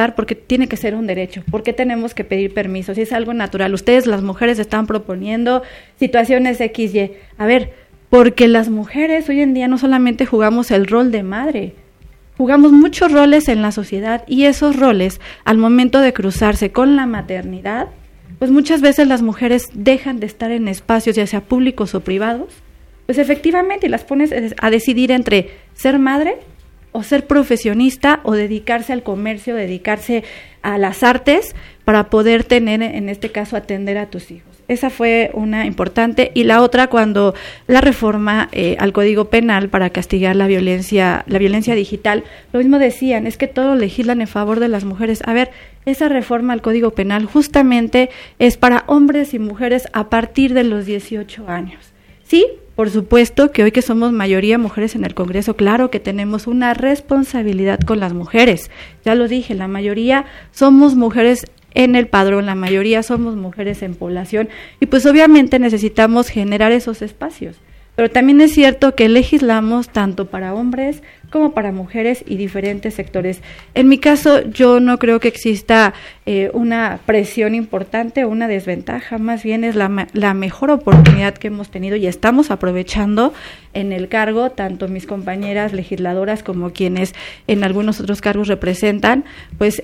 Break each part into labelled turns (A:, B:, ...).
A: ayudar porque tiene que ser un derecho, porque tenemos que pedir permiso, si es algo natural. Ustedes, las mujeres, están proponiendo situaciones XY. A ver, porque las mujeres hoy en día no solamente jugamos el rol de madre, jugamos muchos roles en la sociedad, y esos roles, al momento de cruzarse con la maternidad, pues muchas veces las mujeres dejan de estar en espacios, ya sea públicos o privados, pues efectivamente, y las pones a decidir entre ser madre o ser profesionista, o dedicarse al comercio, dedicarse a las artes para poder tener, en este caso, atender a tus hijos. Esa fue una importante. Y la otra, cuando la reforma al Código Penal para castigar la violencia digital, lo mismo decían, es que todos legislan en favor de las mujeres. A ver, esa reforma al Código Penal justamente es para hombres y mujeres a partir de los 18 años. Sí, por supuesto que hoy que somos mayoría mujeres en el Congreso, claro que tenemos una responsabilidad con las mujeres. Ya lo dije, la mayoría somos mujeres en el padrón, la mayoría somos mujeres en población, y pues obviamente necesitamos generar esos espacios. Pero también es cierto que legislamos tanto para hombres como para mujeres y diferentes sectores. En mi caso, yo no creo que exista una presión importante o una desventaja, más bien es la mejor oportunidad que hemos tenido y estamos aprovechando en el cargo, tanto mis compañeras legisladoras como quienes en algunos otros cargos representan, pues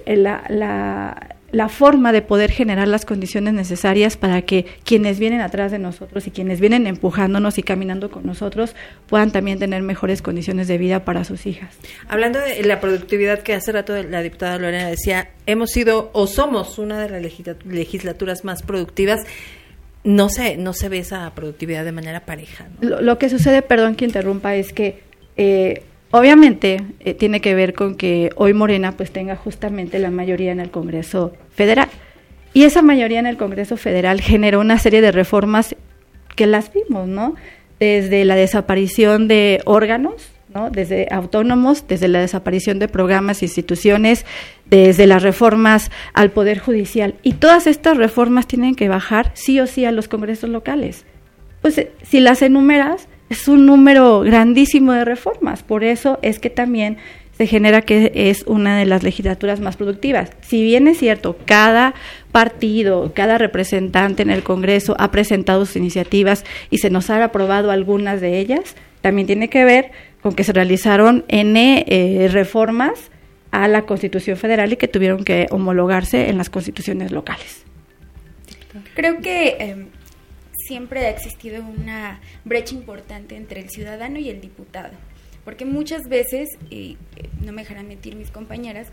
A: la forma de poder generar las condiciones necesarias para que quienes vienen atrás de nosotros y quienes vienen empujándonos y caminando con nosotros puedan también tener mejores condiciones de vida para sus hijas.
B: Hablando de la productividad, que hace rato la diputada Lorena decía, hemos sido o somos una de las legislaturas más productivas. No se ve esa productividad de manera pareja, ¿no?
A: Lo que sucede, perdón que interrumpa, es que obviamente tiene que ver con que hoy Morena pues tenga justamente la mayoría en el Congreso Federal, y esa mayoría en el Congreso Federal generó una serie de reformas que las vimos, ¿no? Desde la desaparición de órganos, ¿no? Desde autónomos, desde la desaparición de programas e instituciones, desde las reformas al Poder Judicial, y todas estas reformas tienen que bajar sí o sí a los congresos locales. Pues si las enumeras, es un número grandísimo de reformas, por eso es que también se genera que es una de las legislaturas más productivas. Si bien es cierto, cada partido, cada representante en el Congreso ha presentado sus iniciativas y se nos han aprobado algunas de ellas, también tiene que ver con que se realizaron reformas a la Constitución Federal y que tuvieron que homologarse en las constituciones locales.
C: Creo que siempre ha existido una brecha importante entre el ciudadano y el diputado, porque muchas veces, y no me dejarán mentir mis compañeras,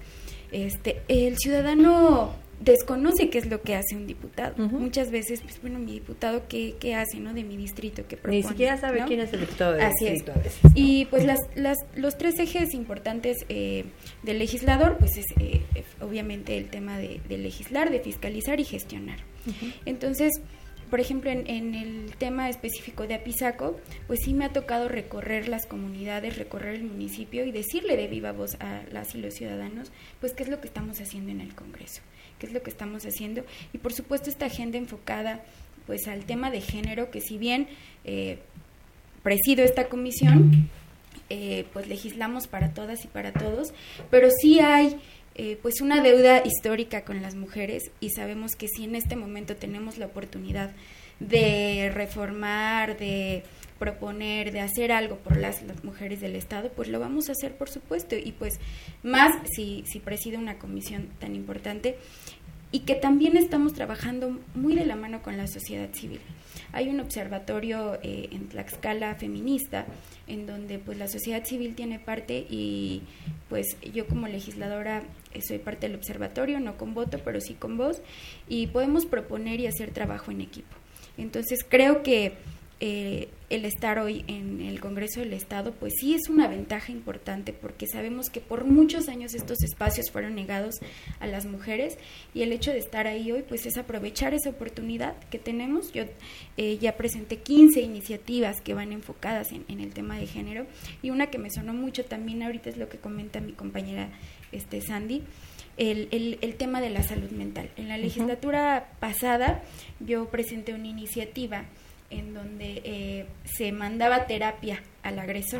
C: el ciudadano desconoce qué es lo que hace un diputado. Uh-huh. Muchas veces, pues bueno, mi diputado, ¿qué hace, no? De mi distrito, ¿qué propone?
B: Ni siquiera sabe, ¿no?, quién es el diputado de distrito a veces.
C: Y pues los tres ejes importantes del legislador, pues es obviamente el tema de legislar, de fiscalizar y gestionar. Uh-huh. Entonces, por ejemplo, en el tema específico de Apizaco, pues sí me ha tocado recorrer las comunidades, recorrer el municipio y decirle de viva voz a las y los ciudadanos, pues qué es lo que estamos haciendo en el Congreso, qué es lo que estamos haciendo. Y por supuesto esta agenda enfocada pues al tema de género, que si bien presido esta comisión, pues legislamos para todas y para todos, pero sí hay pues una deuda histórica con las mujeres, y sabemos que si en este momento tenemos la oportunidad de reformar, de proponer, de hacer algo por las mujeres del Estado, pues lo vamos a hacer, por supuesto, y pues más si preside una comisión tan importante, y que también estamos trabajando muy de la mano con la sociedad civil. Hay un observatorio en Tlaxcala feminista, en donde pues la sociedad civil tiene parte, y pues yo como legisladora soy parte del observatorio, no con voto, pero sí con voz, y podemos proponer y hacer trabajo en equipo. Entonces creo que el estar hoy en el Congreso del Estado pues sí es una ventaja importante, porque sabemos que por muchos años estos espacios fueron negados a las mujeres, y el hecho de estar ahí hoy pues es aprovechar esa oportunidad que tenemos. Yo ya presenté 15 iniciativas que van enfocadas en el tema de género, y una que me sonó mucho también ahorita es lo que comenta mi compañera Sandy, el tema de la salud mental. En la legislatura pasada yo presenté una iniciativa en donde se mandaba terapia al agresor.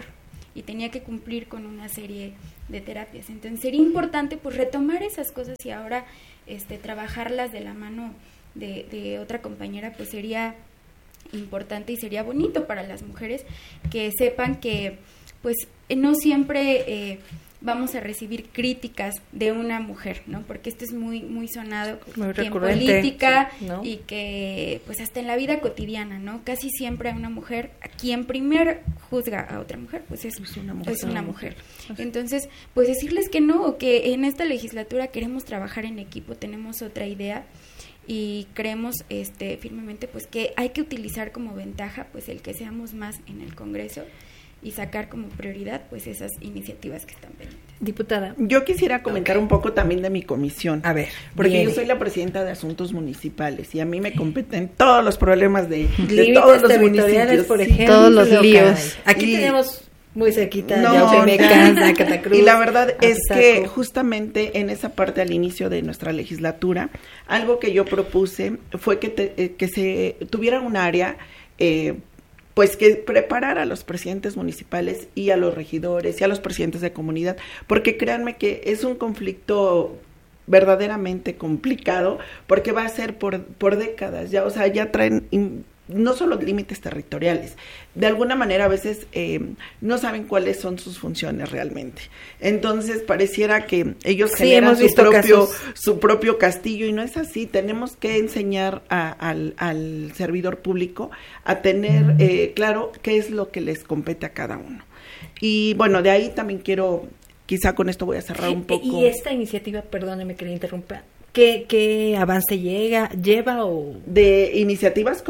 C: y tenía que cumplir con una serie de terapias. Entonces sería importante pues retomar esas cosas y ahora trabajarlas de la mano de otra compañera, pues sería importante y sería bonito para las mujeres que sepan que pues no siempre vamos a recibir críticas de una mujer, ¿no? Porque esto es muy muy sonado
B: muy
C: en
B: política,
C: sí, ¿no?
B: Y
C: que pues hasta en la vida cotidiana, ¿no? Casi siempre a una mujer, a quien primero juzga a otra mujer, pues es una mujer. Entonces, pues decirles que no, que en esta legislatura queremos trabajar en equipo, tenemos otra idea y creemos firmemente pues que hay que utilizar como ventaja pues el que seamos más en el Congreso y sacar como prioridad pues esas iniciativas que están pendientes.
B: Diputada,
D: yo quisiera comentar un poco también de mi comisión.
B: A ver,
D: porque yo soy la presidenta de Asuntos Municipales y a mí me competen todos los problemas de todos los municipios,
B: por ejemplo,
A: todos los líos.
B: Aquí tenemos muy cerquita
D: Catacruz. Y la verdad es que justamente en esa parte al inicio de nuestra legislatura, algo que yo propuse fue que se tuviera un área pues que preparara a los presidentes municipales y a los regidores y a los presidentes de comunidad, porque créanme que es un conflicto verdaderamente complicado, porque va a ser por décadas, ya, o sea, ya traen no solo límites territoriales, de alguna manera a veces no saben cuáles son sus funciones realmente. Entonces pareciera que ellos generan su propio castillo y no es así. Tenemos que enseñar al servidor público a tener claro qué es lo que les compete a cada uno. Y bueno, de ahí también quiero, quizá con esto voy a cerrar un poco.
B: Y esta iniciativa, perdóneme que le interrumpa, ¿Qué avance lleva o
D: de iniciativas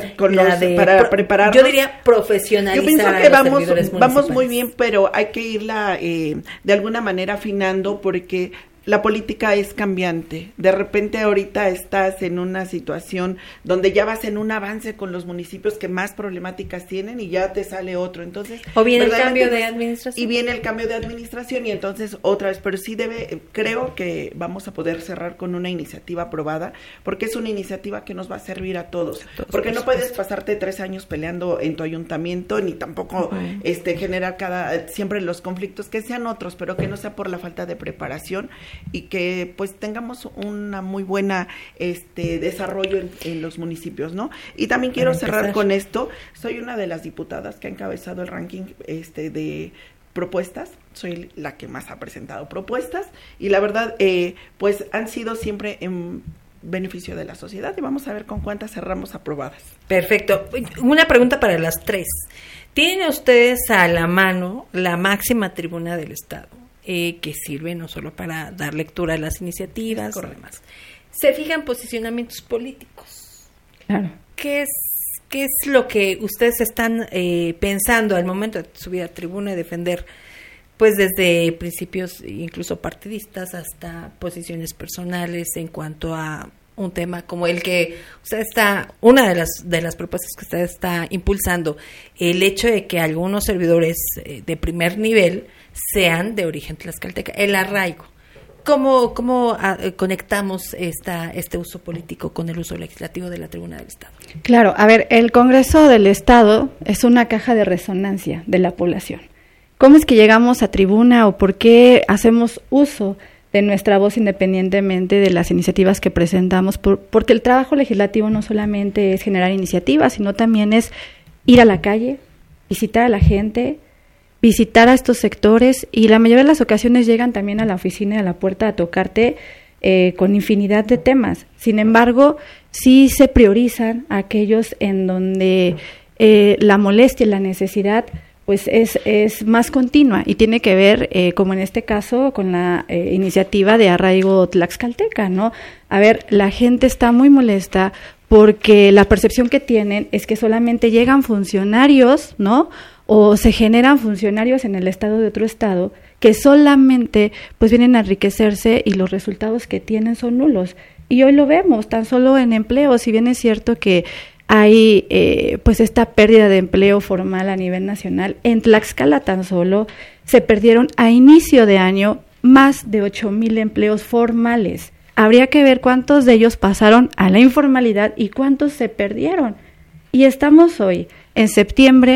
D: para preparar?
B: Yo diría profesionalizar.
D: Yo pienso que vamos muy bien, pero hay que irla de alguna manera afinando porque la política es cambiante. De repente ahorita estás en una situación donde ya vas en un avance con los municipios que más problemáticas tienen y ya te sale otro. Entonces,
B: o viene el cambio de administración.
D: Y viene el cambio de administración y entonces otra vez, pero sí creo que vamos a poder cerrar con una iniciativa aprobada porque es una iniciativa que nos va a servir a todos. Porque no puedes pasarte 3 años peleando en tu ayuntamiento ni tampoco generar siempre los conflictos que sean otros, pero que no sea por la falta de preparación y que pues tengamos una muy buena desarrollo en los municipios, ¿no? Y también quiero cerrar con esto. Soy una de las diputadas que ha encabezado el ranking de propuestas, soy la que más ha presentado propuestas y la verdad pues han sido siempre en beneficio de la sociedad y vamos a ver con cuántas cerramos aprobadas.
B: Perfecto. Una pregunta para las 3. ¿Tienen ustedes a la mano la máxima tribuna del Estado? Que sirve no solo para dar lectura a las iniciativas, demás. Se fijan posicionamientos políticos.
A: Claro.
B: ¿Qué es lo que ustedes están pensando al momento de subir a tribuna y defender, pues desde principios incluso partidistas hasta posiciones personales en cuanto a un tema como el que usted una de las propuestas que usted está impulsando, el hecho de que algunos servidores de primer nivel sean de origen tlaxcalteca, el arraigo. ¿Cómo conectamos este uso político con el uso legislativo de la tribuna del Estado?
A: Claro, a ver, el Congreso del Estado es una caja de resonancia de la población. ¿Cómo es que llegamos a tribuna o por qué hacemos uso de nuestra voz independientemente de las iniciativas que presentamos? Porque el trabajo legislativo no solamente es generar iniciativas, sino también es ir a la calle, visitar a la gente, visitar a estos sectores y la mayoría de las ocasiones llegan también a la oficina y a la puerta a tocarte con infinidad de temas. Sin embargo, sí se priorizan aquellos en donde la molestia y la necesidad pues es más continua y tiene que ver, como en este caso, con la iniciativa de arraigo tlaxcalteca, ¿no? A ver, la gente está muy molesta porque la percepción que tienen es que solamente llegan funcionarios, ¿no?, o se generan funcionarios en el estado de otro estado que solamente pues vienen a enriquecerse y los resultados que tienen son nulos. Y hoy lo vemos, tan solo en empleo, si bien es cierto que hay pues esta pérdida de empleo formal a nivel nacional, en Tlaxcala tan solo se perdieron a inicio de año más de 8,000 empleos formales. Habría que ver cuántos de ellos pasaron a la informalidad y cuántos se perdieron. Y estamos hoy en septiembre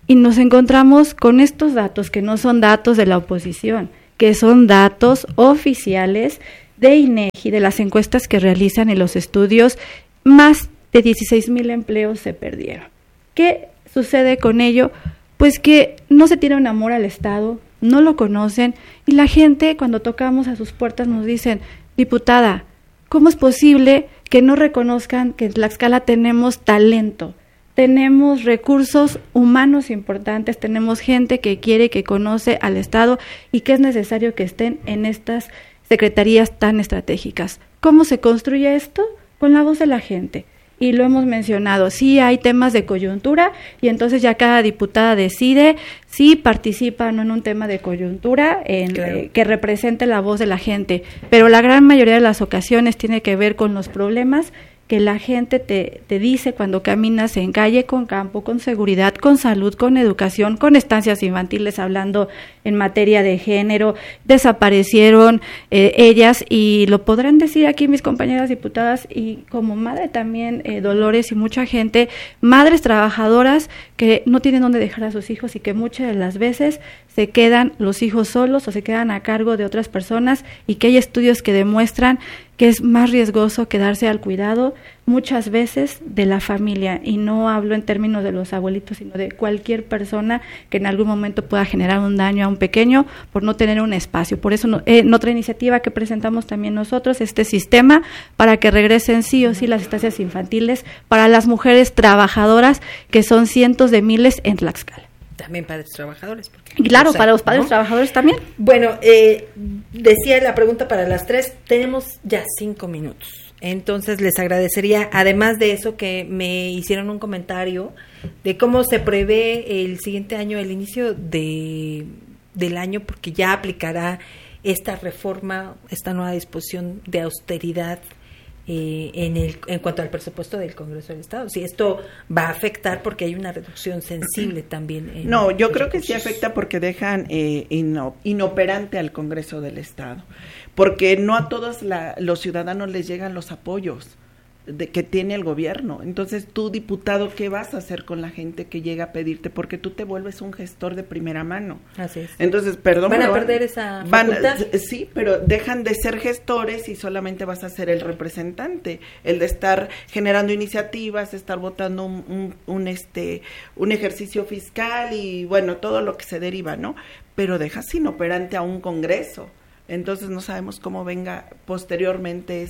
A: y nos encontramos con estos datos que no son datos de la oposición, que son datos oficiales de INEGI, de las encuestas que realizan en los estudios. Más de 16,000 empleos se perdieron. ¿Qué sucede con ello? Pues que no se tiene un amor al Estado, no lo conocen, y la gente cuando tocamos a sus puertas nos dicen, diputada, ¿cómo es posible que no reconozcan que en Tlaxcala tenemos talento? Tenemos recursos humanos importantes, tenemos gente que quiere, que conoce al Estado y que es necesario que estén en estas secretarías tan estratégicas. ¿Cómo se construye esto? Con la voz de la gente. Y lo hemos mencionado, sí hay temas de coyuntura y entonces ya cada diputada decide si participa o no en un tema de coyuntura que represente la voz de la gente. Pero la gran mayoría de las ocasiones tiene que ver con los problemas que la gente te dice cuando caminas en calle, con campo, con seguridad, con salud, con educación, con estancias infantiles, hablando en materia de género. Desaparecieron ellas, y lo podrán decir aquí mis compañeras diputadas, y como madre también, Dolores y mucha gente, madres trabajadoras que no tienen dónde dejar a sus hijos y que muchas de las veces se quedan los hijos solos o se quedan a cargo de otras personas, y que hay estudios que demuestran que es más riesgoso quedarse al cuidado muchas veces de la familia, y no hablo en términos de los abuelitos, sino de cualquier persona que en algún momento pueda generar un daño a un pequeño por no tener un espacio. Por eso en otra iniciativa que presentamos también nosotros, este sistema para que regresen sí o sí las estancias infantiles para las mujeres trabajadoras, que son cientos de miles en Tlaxcala.
B: También padres trabajadores.
A: Claro, para los padres trabajadores también.
B: Bueno, decía la pregunta para las 3, tenemos ya 5 minutos. Entonces les agradecería, además de eso, que me hicieron un comentario de cómo se prevé el siguiente año, el inicio del año, porque ya aplicará esta reforma, esta nueva disposición de austeridad en cuanto al presupuesto del Congreso del Estado. Si esto va a afectar porque hay una reducción sensible también.
D: No, yo creo que sí afecta porque dejan inoperante al Congreso del Estado, porque no a todos los ciudadanos les llegan los apoyos que tiene el gobierno. Entonces, tú, diputado, ¿qué vas a hacer con la gente que llega a pedirte? Porque tú te vuelves un gestor de primera mano.
B: Así es.
D: Entonces, perdón.
B: ¿Van a perder esa facultad?
D: Sí, pero dejan de ser gestores y solamente vas a ser el representante, el de estar generando iniciativas, estar votando un ejercicio fiscal y, bueno, todo lo que se deriva, ¿no? Pero dejas inoperante a un Congreso. Entonces no sabemos cómo venga posteriormente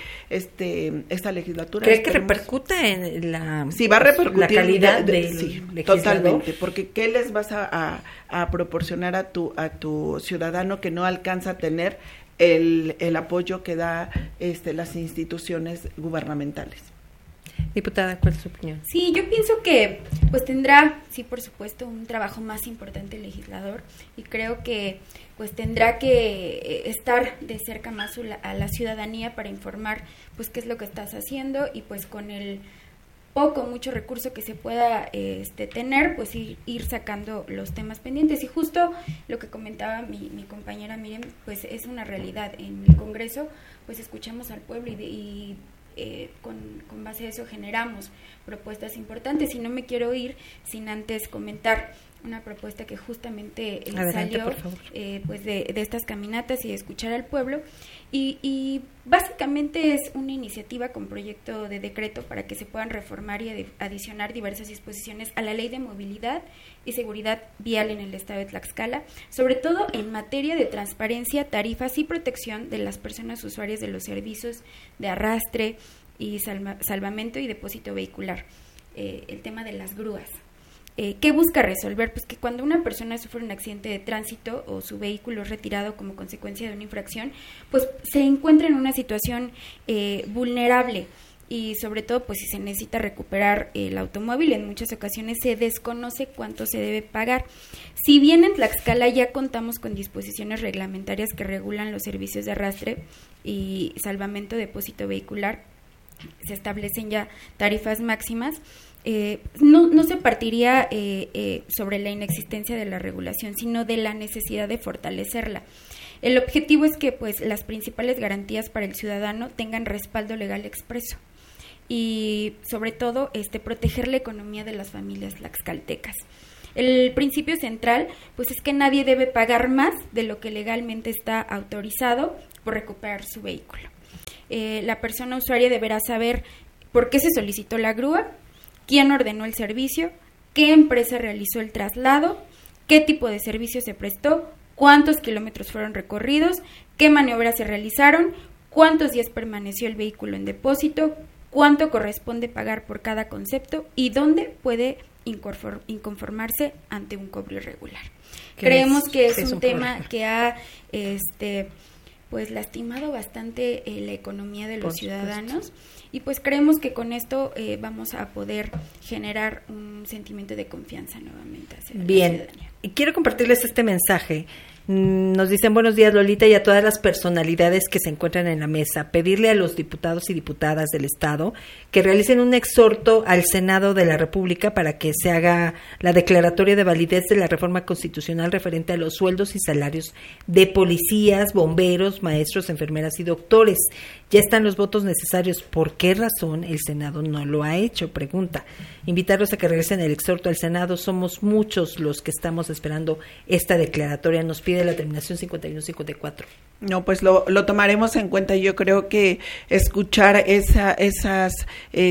D: esta legislatura.
B: ¿Cree que repercute en la,
D: sí, va a repercutir
B: la calidad del
D: sí,
B: legislador?
D: Totalmente, porque ¿qué les vas a proporcionar a tu ciudadano que no alcanza a tener el apoyo que da las instituciones gubernamentales?
B: Diputada, ¿cuál es su opinión?
C: Sí, yo pienso que pues tendrá, sí, por supuesto, un trabajo más importante el legislador, y creo que pues tendrá que estar de cerca más a la ciudadanía para informar pues qué es lo que estás haciendo, y pues con el mucho recurso que se pueda tener, pues ir sacando los temas pendientes. Y justo lo que comentaba mi compañera Miriam, pues es una realidad. En el Congreso pues escuchamos al pueblo y con base a eso generamos propuestas importantes, y no me quiero ir sin antes comentar una propuesta que justamente salió pues de estas caminatas y de escuchar al pueblo, y básicamente es una iniciativa con proyecto de decreto para que se puedan reformar y adicionar diversas disposiciones a la Ley de Movilidad y Seguridad Vial en el Estado de Tlaxcala, sobre todo en materia de transparencia, tarifas y protección de las personas usuarias de los servicios de arrastre y salvamento y depósito vehicular. El tema de las grúas. ¿Qué busca resolver? Pues que cuando una persona sufre un accidente de tránsito o su vehículo es retirado como consecuencia de una infracción, pues se encuentra en una situación vulnerable, y sobre todo pues si se necesita recuperar el automóvil, en muchas ocasiones se desconoce cuánto se debe pagar. Si bien en Tlaxcala ya contamos con disposiciones reglamentarias que regulan los servicios de arrastre y salvamento depósito vehicular, se establecen ya tarifas máximas, no se partiría sobre la inexistencia de la regulación, sino de la necesidad de fortalecerla. El objetivo es que pues las principales garantías para el ciudadano tengan respaldo legal expreso, y sobre todo proteger la economía de las familias tlaxcaltecas. El principio central, pues es que nadie debe pagar más de lo que legalmente está autorizado por recuperar su vehículo. La persona usuaria deberá saber por qué se solicitó la grúa, quién ordenó el servicio, qué empresa realizó el traslado, qué tipo de servicio se prestó, cuántos kilómetros fueron recorridos, qué maniobras se realizaron, cuántos días permaneció el vehículo en depósito, cuánto corresponde pagar por cada concepto y dónde puede inconformarse ante un cobro irregular. Creemos que es un tema que ha pues lastimado bastante la economía de los ciudadanos, y pues creemos que con esto vamos a poder generar un sentimiento de confianza nuevamente hacia la ciudadanía.
B: Y quiero compartirles este mensaje. Nos dicen: buenos días, Lolita, y a todas las personalidades que se encuentran en la mesa. Pedirle a los diputados y diputadas del Estado que realicen un exhorto al Senado de la República para que se haga la declaratoria de validez de la reforma constitucional referente a los sueldos y salarios de policías, bomberos, maestros, enfermeras y doctores. Ya están los votos necesarios. ¿Por qué razón el Senado no lo ha hecho? Pregunta. Invitarlos a que regresen el exhorto al Senado. Somos muchos los que estamos esperando esta declaratoria. Nos pide la terminación 5154.
D: No, pues lo tomaremos en cuenta. Yo creo que escuchar esas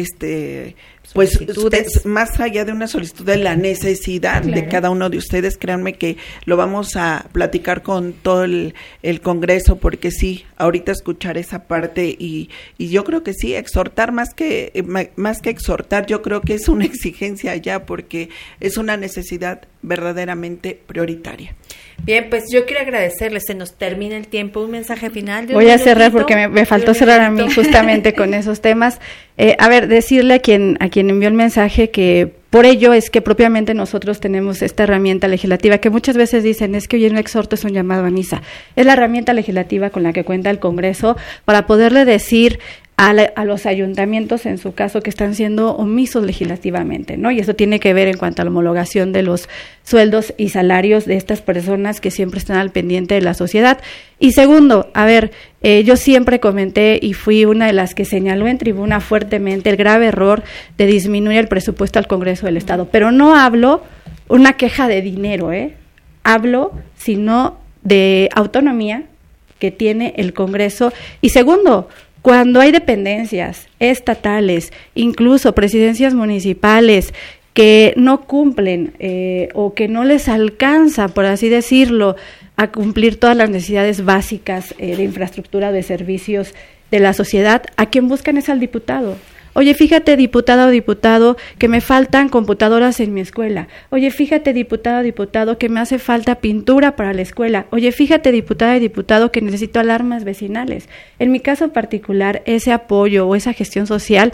D: pues más allá de una solicitud, de la necesidad de cada uno de ustedes, créanme que lo vamos a platicar con todo el Congreso, porque sí, ahorita escuchar esa parte y yo creo que sí, exhortar más que exhortar, yo creo que es una exigencia ya, porque es una necesidad verdaderamente prioritaria.
B: Bien, pues yo quiero agradecerles, se nos termina el tiempo. Un mensaje final.
A: Voy a cerrar porque me faltó cerrar a mí justamente con esos temas. Decirle a quien envió el mensaje que por ello es que propiamente nosotros tenemos esta herramienta legislativa, que muchas veces dicen es que hoy un exhorto es un llamado a misa. Es la herramienta legislativa con la que cuenta el Congreso para poderle decir a los ayuntamientos, en su caso, que están siendo omisos legislativamente, ¿no? Y eso tiene que ver en cuanto a la homologación de los sueldos y salarios de estas personas que siempre están al pendiente de la sociedad. Y segundo, yo siempre comenté y fui una de las que señaló en tribuna fuertemente el grave error de disminuir el presupuesto al Congreso del Estado. Pero no hablo una queja de dinero, hablo sino de autonomía que tiene el Congreso. Y segundo, cuando hay dependencias estatales, incluso presidencias municipales, que no cumplen o que no les alcanza, por así decirlo, a cumplir todas las necesidades básicas de infraestructura, de servicios de la sociedad, ¿a quién buscan? Es al diputado. Oye, fíjate, diputada o diputado, que me faltan computadoras en mi escuela. Oye, fíjate, diputada o diputado, que me hace falta pintura para la escuela. Oye, fíjate, diputada y diputado, que necesito alarmas vecinales. En mi caso particular, ese apoyo o esa gestión social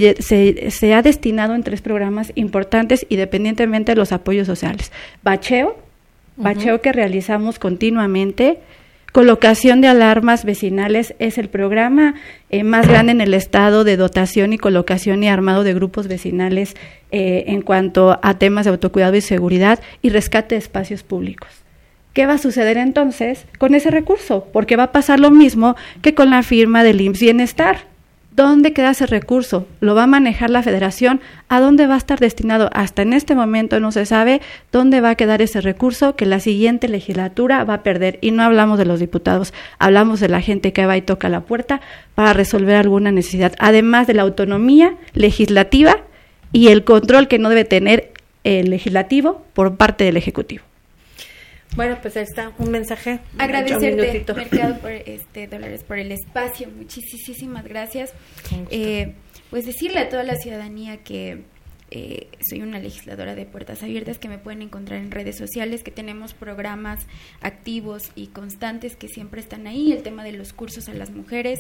A: se ha destinado en 3 programas importantes, independientemente de los apoyos sociales. Bacheo que realizamos continuamente. Colocación de alarmas vecinales es el programa más grande en el estado de dotación y colocación y armado de grupos vecinales en cuanto a temas de autocuidado y seguridad, y rescate de espacios públicos. ¿Qué va a suceder entonces con ese recurso? Porque va a pasar lo mismo que con la firma del IMSS Bienestar. ¿Dónde queda ese recurso? ¿Lo va a manejar la Federación? ¿A dónde va a estar destinado? Hasta en este momento no se sabe dónde va a quedar ese recurso que la siguiente legislatura va a perder. Y no hablamos de los diputados, hablamos de la gente que va y toca la puerta para resolver alguna necesidad, además de la autonomía legislativa y el control que no debe tener el legislativo por parte del Ejecutivo.
B: Bueno, pues ahí está un mensaje.
C: Agradecerte, Mercado, Dolores, por el espacio. Muchísimas gracias. Pues decirle a toda la ciudadanía que soy una legisladora de puertas abiertas, que me pueden encontrar en redes sociales, que tenemos programas activos y constantes que siempre están ahí. El tema de los cursos a las mujeres,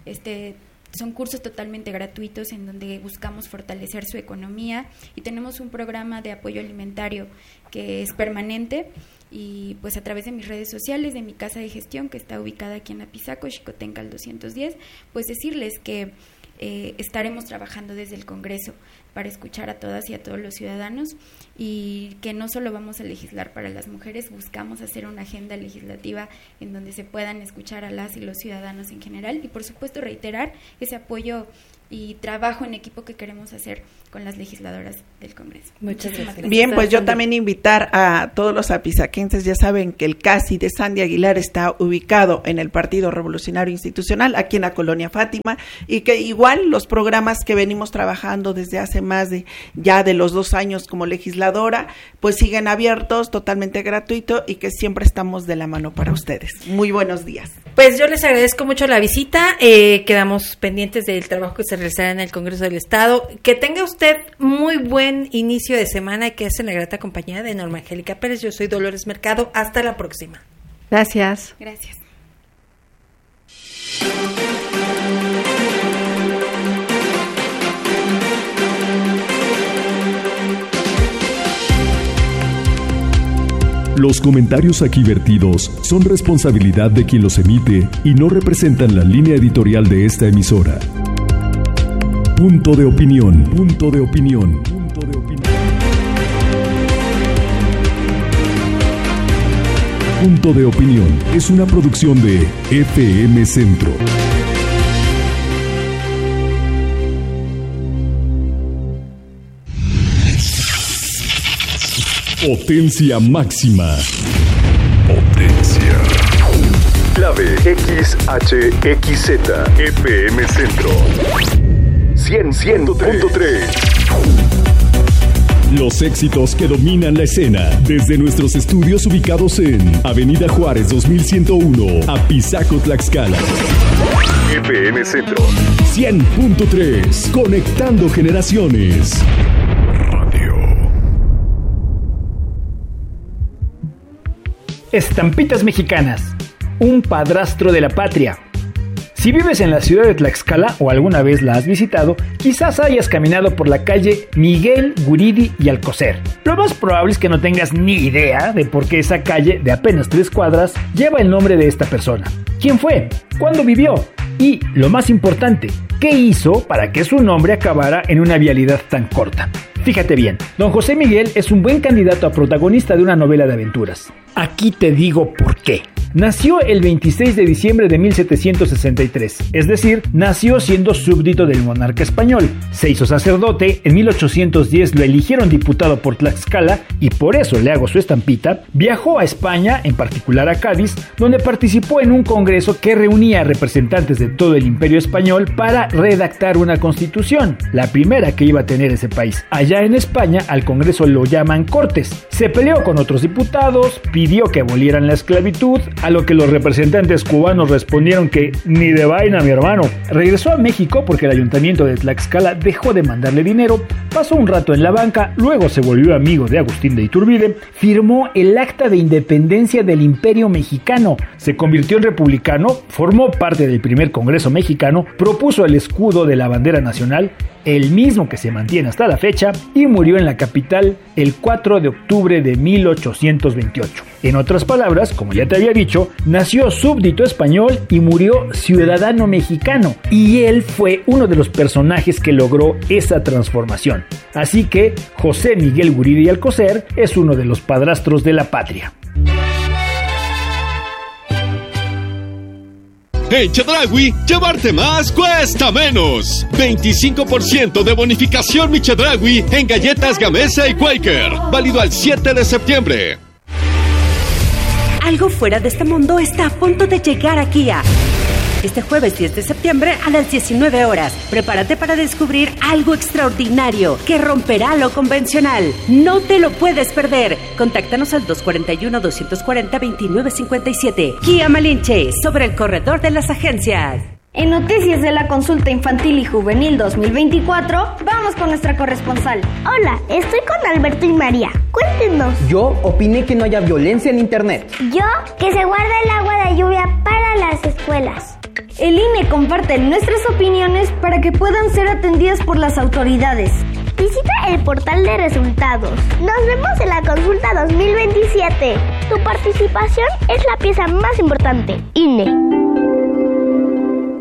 C: son cursos totalmente gratuitos en donde buscamos fortalecer su economía, y tenemos un programa de apoyo alimentario que es permanente. Y pues a través de mis redes sociales, de mi casa de gestión, que está ubicada aquí en Apizaco, Xicotenca al 210, pues decirles que estaremos trabajando desde el Congreso para escuchar a todas y a todos los ciudadanos, y que no solo vamos a legislar para las mujeres, buscamos hacer una agenda legislativa en donde se puedan escuchar a las y los ciudadanos en general, y por supuesto reiterar ese apoyo y trabajo en equipo que queremos hacer con las legisladoras del Congreso.
B: Muchas gracias.
D: Bien, pues yo también invitar a todos los apizaquenses. Ya saben que el CASI de Sandy Aguilar está ubicado en el Partido Revolucionario Institucional, aquí en la Colonia Fátima, y que igual los programas que venimos trabajando desde hace más de 2 años como legisladora, pues siguen abiertos, totalmente gratuito, y que siempre estamos de la mano para ustedes. Muy buenos días.
B: Pues yo les agradezco mucho la visita, quedamos pendientes del trabajo que se realizará en el Congreso del Estado. Que tenga usted muy buen inicio de semana y que es en la grata compañía de Norma Angélica Pérez. Yo soy Dolores Mercado. Hasta la próxima.
A: Gracias.
C: Gracias.
E: Los comentarios aquí vertidos son responsabilidad de quien los emite y no representan la línea editorial de esta emisora. Punto de opinión. Punto de opinión. Punto de opinión. Punto de opinión es una producción de FM Centro. Potencia máxima. Potencia. Clave XHXZ. FM Centro. 100.3. Los éxitos que dominan la escena. Desde nuestros estudios ubicados en Avenida Juárez 2101, Apizaco, Tlaxcala. FM Centro. 100.3. Conectando generaciones.
F: Estampitas Mexicanas, un padrastro de la patria. Si vives en la ciudad de Tlaxcala o alguna vez la has visitado, quizás hayas caminado por la calle Miguel Guridi y Alcocer. Lo más probable es que no tengas ni idea de por qué esa calle de apenas 3 cuadras lleva el nombre de esta persona. ¿Quién fue? ¿Cuándo vivió? Y, lo más importante, ¿qué hizo para que su nombre acabara en una vialidad tan corta? Fíjate bien, don José Miguel es un buen candidato a protagonista de una novela de aventuras. Aquí te digo por qué. Nació el 26 de diciembre de 1763, es decir, nació siendo súbdito del monarca español. Se hizo sacerdote, en 1810 lo eligieron diputado por Tlaxcala y por eso le hago su estampita. Viajó a España, en particular a Cádiz, donde participó en un congreso que reunía a representantes de todo el imperio español para redactar una constitución, la primera que iba a tener ese país. Allá en España al congreso lo llaman Cortes. Se peleó con otros diputados, pidió que abolieran la esclavitud, a lo que los representantes cubanos respondieron que ni de vaina, mi hermano. Regresó a México porque el ayuntamiento de Tlaxcala dejó de mandarle dinero, pasó un rato en la banca, luego se volvió amigo de Agustín de Iturbide, firmó el acta de independencia del Imperio Mexicano, se convirtió en republicano, formó parte del primer Congreso mexicano, propuso el escudo de la bandera nacional, el mismo que se mantiene hasta la fecha, y murió en la capital el 4 de octubre de 1828. En otras palabras, como ya te había dicho, nació súbdito español y murió ciudadano mexicano, y él fue uno de los personajes que logró esa transformación. Así que José Miguel Guridi y Alcocer es uno de los padrastros de la patria.
G: En Chedraui, llevarte más cuesta menos. 25% de bonificación Mi Chedraui en galletas Gamesa y Quaker. Válido al 7 de septiembre.
H: Algo fuera de este mundo está a punto de llegar a Kia. Este jueves 10 de septiembre a las 19 horas. Prepárate para descubrir algo extraordinario que romperá lo convencional. No te lo puedes perder. Contáctanos al 241-240-2957. Kia Malinche, sobre el corredor de las agencias.
I: En Noticias de la Consulta Infantil y Juvenil 2024, vamos con nuestra corresponsal.
J: Hola, estoy con Alberto y María. Cuéntenos.
K: Yo opiné que no haya violencia en Internet.
J: Yo, que se guarda el agua de lluvia para las escuelas.
I: El INE comparte nuestras opiniones para que puedan ser atendidas por las autoridades.
J: Visita el portal de resultados. Nos vemos en la consulta 2027. Tu participación es la pieza más importante. INE.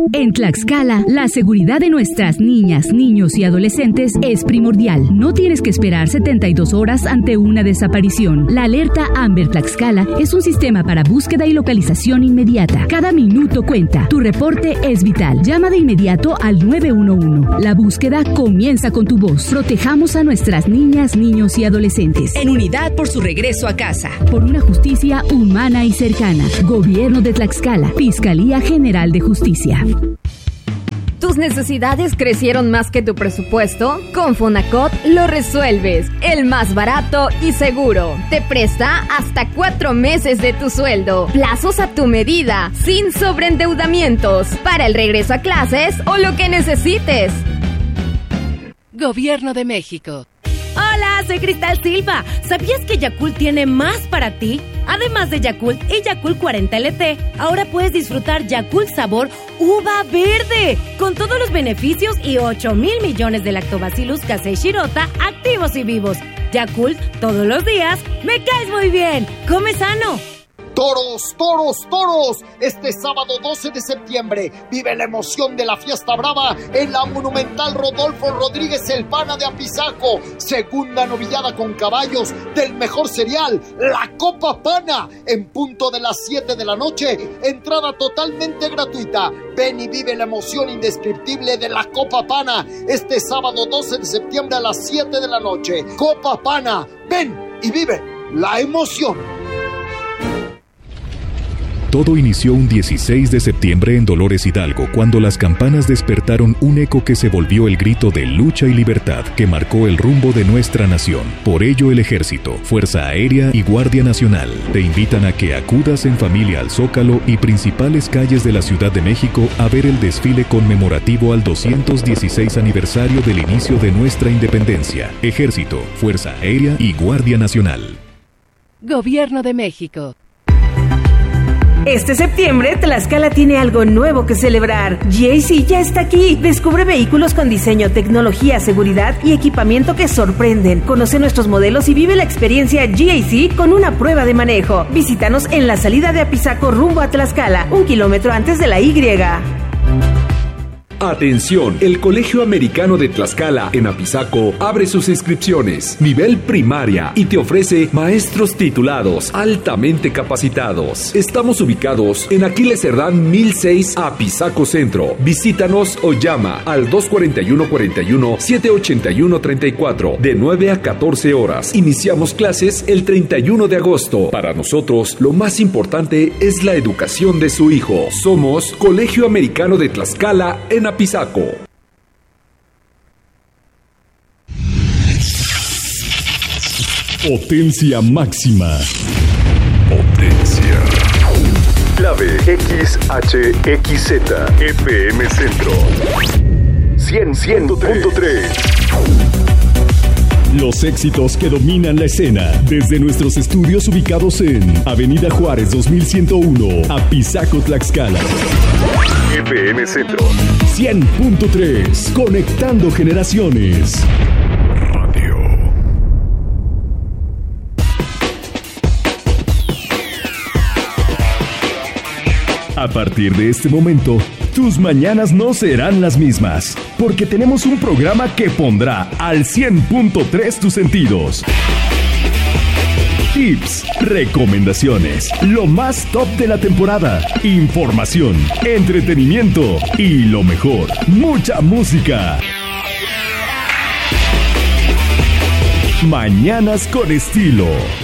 L: En Tlaxcala, la seguridad de nuestras niñas, niños y adolescentes es primordial. No tienes que esperar 72 horas ante una desaparición. La alerta Amber Tlaxcala es un sistema para búsqueda y localización inmediata. Cada minuto cuenta. Tu reporte es vital. Llama de inmediato al 911. La búsqueda comienza con tu voz. Protejamos a nuestras niñas, niños y adolescentes.
H: En unidad por su regreso a casa.
L: Por una justicia humana y cercana. Gobierno de Tlaxcala. Fiscalía General de Justicia.
M: ¿Tus necesidades crecieron más que tu presupuesto? Con Fonacot lo resuelves. El más barato y seguro. Te presta hasta 4 meses de tu sueldo. Plazos a tu medida, sin sobreendeudamientos. Para el regreso a clases o lo que necesites.
H: Gobierno de México.
N: Hola, soy Cristal Silva. ¿Sabías que Yakult tiene más para ti? Además de Yakult y Yakult 40 LT, ahora puedes disfrutar Yakult sabor uva verde, con todos los beneficios y 8,000 millones de Lactobacillus casei shirota activos y vivos. Yakult, todos los días, me caes muy bien. Come sano.
O: ¡Toros, toros, toros! Este sábado 12 de septiembre vive la emoción de la fiesta brava en la Monumental Rodolfo Rodríguez El Pana de Apizaco. Segunda novillada con caballos del mejor serial, la Copa Pana, en punto de las 7 de la noche. Entrada totalmente gratuita. Ven y vive la emoción indescriptible de la Copa Pana este sábado 12 de septiembre a las 7 de la noche. Copa Pana, ven y vive la emoción.
E: Todo inició un 16 de septiembre en Dolores Hidalgo, cuando las campanas despertaron un eco que se volvió el grito de lucha y libertad que marcó el rumbo de nuestra nación. Por ello, el Ejército, Fuerza Aérea y Guardia Nacional te invitan a que acudas en familia al Zócalo y principales calles de la Ciudad de México a ver el desfile conmemorativo al 216 aniversario del inicio de nuestra independencia. Ejército, Fuerza Aérea y Guardia Nacional.
H: Gobierno de México.
P: Este septiembre, Tlaxcala tiene algo nuevo que celebrar. GAC ya está aquí. Descubre vehículos con diseño, tecnología, seguridad y equipamiento que sorprenden. Conoce nuestros modelos y vive la experiencia GAC con una prueba de manejo. Visítanos en la salida de Apizaco rumbo a Tlaxcala, 1 kilómetro antes de la Y.
Q: Atención, el Colegio Americano de Tlaxcala en Apizaco abre sus inscripciones, nivel primaria, y te ofrece maestros titulados altamente capacitados. Estamos ubicados en Aquiles Cerdán 1006 Apizaco Centro. Visítanos o llama al 241-41-781-34 de 9 a 14 horas. Iniciamos clases el 31 de agosto. Para nosotros, lo más importante es la educación de su hijo. Somos Colegio Americano de Tlaxcala en Apizaco.
E: Potencia máxima. Potencia.
R: Clave XHXZ FM Centro 100.3.
E: Los éxitos que dominan la escena desde nuestros estudios ubicados en Avenida Juárez 2101, Apizaco, Tlaxcala.
R: FM Centro
E: 100.3, conectando generaciones. Radio. A partir de este momento, tus mañanas no serán las mismas, porque tenemos un programa que pondrá al 100.3 tus sentidos. Tips, recomendaciones, lo más top de la temporada, información, entretenimiento y lo mejor, mucha música. Mañanas con estilo.